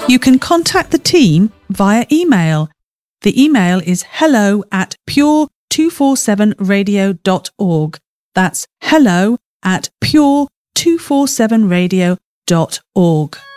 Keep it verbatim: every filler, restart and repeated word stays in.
You can contact the team via email. The email is hello at pure two forty-seven radio dot org. That's hello at pure two forty-seven radio dot org.